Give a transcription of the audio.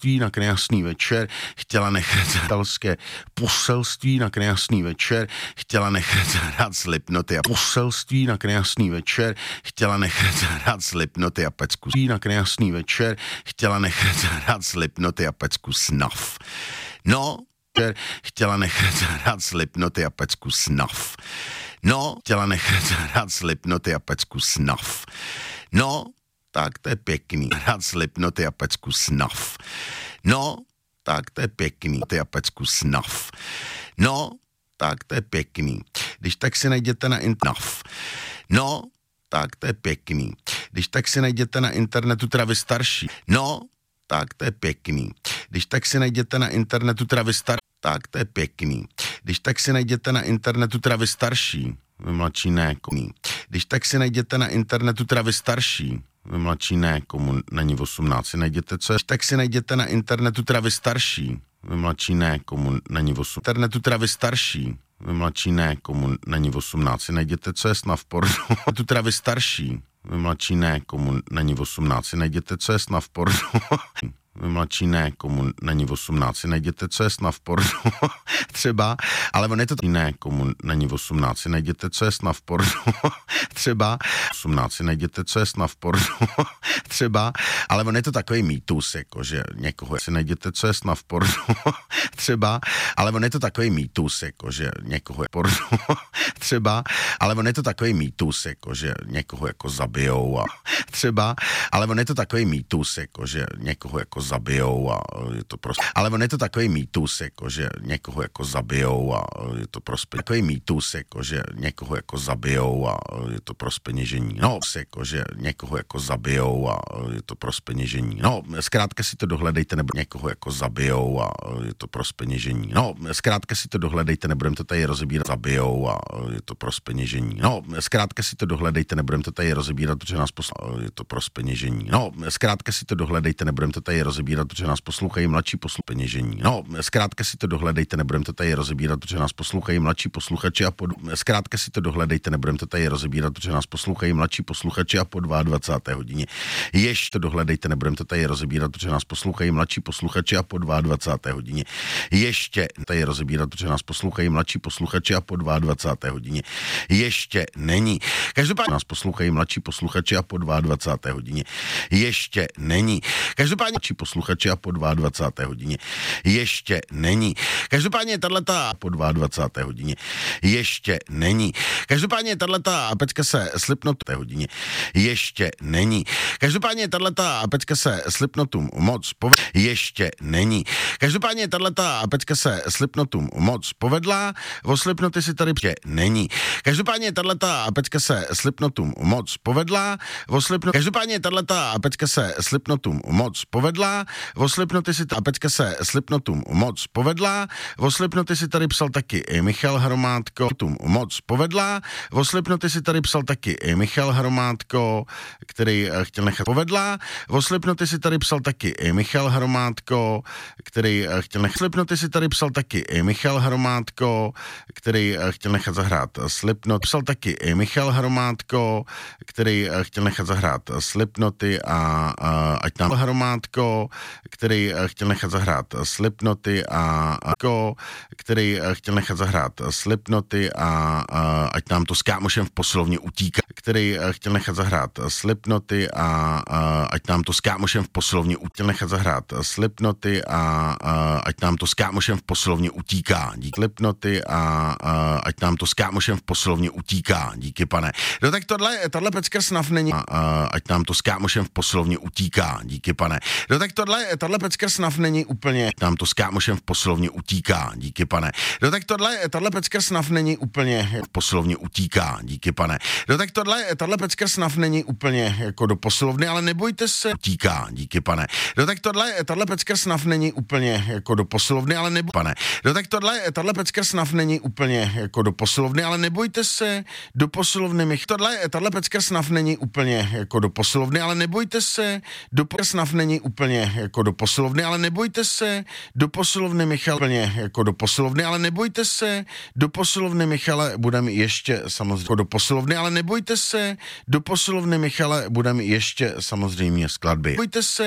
poselství na krásný večer, chtěla nechat italské poselství na krásný večer, chtěla nechat hrát Slipknoty a poselství na krásný večer, chtěla nechat hrát Slipknoty a pecku na krásný večer, chtěla nechat hrát Slipknoty a pecku Snuff. No, chtěla nechat hrát Slipknoty a pecku Snuff. No, chtěla nechat hrát Slipknoty a pecku Snuff. No, tak to je pěkný. Hrát Slipknoty a pecku Snuff. No, tak to je pěkný. Ty a pecku Snuff. No, tak to je pěkný. Když tak si najděte na internetu. No, tak to je pěkný. Když tak si najděte na internetu travy starší. No, tak to je pěkný. Když tak si najděte na internetu travy starší. Tak to je pěkný. Když tak si najděte na internetu travy starší. Vy mladší ne, komu. Když tak si najděte na internetu travy starší. Vy mladší ne, komu není 18. Si najděte co? Když tak si najděte na internetu travy starší. Vy mladší ne, komu není 18. Internetu travy starší. Vy mladší ne, komu není 18. Si najděte co je Snuff porno. Tu travy starší. Vy mladší ne, komu není 18. Si najděte co je Snuff porno. Vy mladší ne, komu není 18. Si najděte co je Snuff porno. Třeba, ale on je to ne, komu není 18. Si najděte co je Snuff porno. Třeba, 18. Si najděte co je Snuff porno. Třeba, ale on je to takový mýtus, jako že někoho si najděte co je Snuff porno. Třeba, ale on je to takový mýtus, jako že někoho porno. Třeba, ale on je to takový mýtus, jako že někoho jako zabijou a třeba, ale on je to takový mýtus, jako že někoho jako zabijou a je to prostě, ale on je to takový mýtus, jako že někoho jako zabijou a je to prostě takový mýtus, jako že někoho jako zabijou a je to pro zpeněžení. No, jako že někoho jako zabijou a je to pro zpeněžení. No, zkrátka si to dohledejte, nebo někoho jako zabijou a je to pro zpeněžení. No, zkrátka si to dohledejte, nebudeme to tady rozebírat, zabijou a je to pro zpeněžení. No, zkrátka si to dohledejte, nebudeme to tady rozebírat, protože nás poslouchají, je to pro zpeněžení. No, zkrátka si to dohledejte, nebudeme to tady rozebírat, protože nás poslouchají mladší peněžení. No, zkrátka si to dohledejte, nebudeme to tady rozebírat, protože nás poslouchají mladší posluchači a zkrátka si to dohledejte, nebudeme to tady rozebírat, protože nás poslouchají mladší posluchači a po 22. hodině. Ještě to dohledejte, nebudeme to tady rozebírat, protože nás poslouchají mladší posluchači a po 22. hodině. Ještě tady rozebírat, protože nás poslouchají mladší posluchači a po 22. hodině. Ještě není. Každopádně nás poslouchají mladší posluchači a po 22. hodině. Ještě není. Každopádně mladší posluchači a po 22. hodině. Ještě není. Každopádně tato po 22. hodině. Ještě není. Každopádně tato pecka se Slipknotům hodině. Ještě není. Každopádně tato pecka se Slipknotům moc povedla. Ještě není. Každopádně tato pecka se Slipknotům moc povedla. O Slipknoty si tady není. Každopádně tato pecka se Slipknotům moc povedla. O Slipknoty. Každopádně tato pecka se Slipknotům moc povedla. O Slipknoty si ta pecka se Slipknotům moc povedla. O Slipknoty si tady psal taky i Michal Hromádko. Moc povedla. O Slipknoty si tady psal taky i Michal Hromádko, který chtěl nechat povedla. O Slipknoty si tady psal taky i Michal Hromádko, který chtěl nechat Slipknoty si tady psal taky i Michal Hromádko, který chtěl nechat zahrát Slipknot. Psal taky i Michal Hromádko, který chtěl nechat zahrát Slipknoty a ať nám Hromádko, který chtěl nechat zahrát Slipknoty a který chtěl nechat zahrát Slipknoty a ať nám to s kámošem v posilovně utíká, který chtěl nechat zahrát Slipknoty a ať nám to s kámošem v posilovně chtěl nechat zahrát Slipknoty a ať nám to s kámošem v posilovně utíká. Díky Slipknoty a ať nám to s kámošem v posilovně utíká. Díky, pane. No tak tohle pecka Snuff není ať nám to s kámošem v posilovně utíká. Díky, pane. No tak tohle pecka Snuff není úplně nám to s kámošem v posilovně utíká. Díky, pane. No tak tohle pecka Snuff není úplně v posilovně utíká. Díky, pane. No tak tohle pecka Snuff není úplně jako do posilovny, ale nebojte se utíká. Díky, pane. No tak tohle pecka Snuff není úplně jako do posilovny, ale nebojte pane. No tak tohle pecka Snuff není úplně jako do posilovny, ale nebojte se do posilovny tohle pecka Snuff není úplně jako do posilovny, ale nebojte se do Snuff není úplně jako do posilovny, ale nebojte se do posilovny Michal úplně jako do posilovny, ale nebojte se do posilovny Michale, budeme ještě samozřejmě jako do posilovny, ale nebojte se do posilovny Michale, budeme ještě samozřejmě skladby. Nebojte se